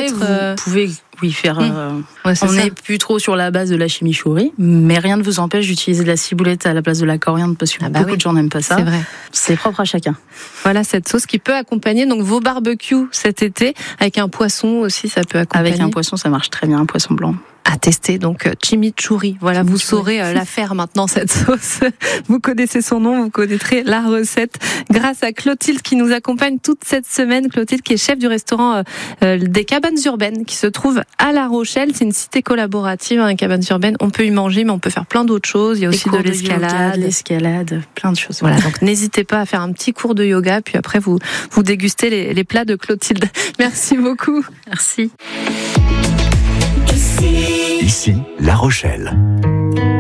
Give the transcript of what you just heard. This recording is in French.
Vous pouvez faire. Ouais, on n'est plus trop sur la base de la chimichurri, mais rien ne vous empêche d'utiliser de la ciboulette à la place de la coriandre parce que beaucoup de gens n'aiment pas ça. C'est vrai. C'est propre à chacun. Voilà cette sauce qui peut accompagner donc vos barbecues cet été avec un poisson aussi, ça peut accompagner. Avec un poisson, ça marche très bien, un poisson blanc. À tester donc chimichurri. Voilà, vous saurez la faire maintenant cette sauce. Vous connaissez son nom, vous connaîtrez la recette grâce à Clotilde qui nous accompagne toute cette semaine. Clotilde qui est chef du restaurant des Cabanes Urbaines qui se trouve à La Rochelle. C'est une cité collaborative, Cabanes Urbaines. On peut y manger, mais on peut faire plein d'autres choses. Il y a aussi de l'escalade, plein de choses. Voilà, donc n'hésitez pas à faire un petit cours de yoga, puis après vous dégustez les plats de Clotilde. Merci beaucoup. Merci. Ici, La Rochelle.